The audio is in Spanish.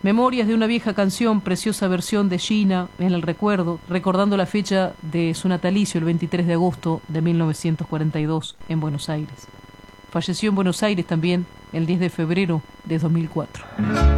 Memorias de una vieja canción, preciosa versión de Gina en el recuerdo, recordando la fecha de su natalicio, el 23 de agosto de 1942, en Buenos Aires. Falleció en Buenos Aires también el 10 de febrero de 2004.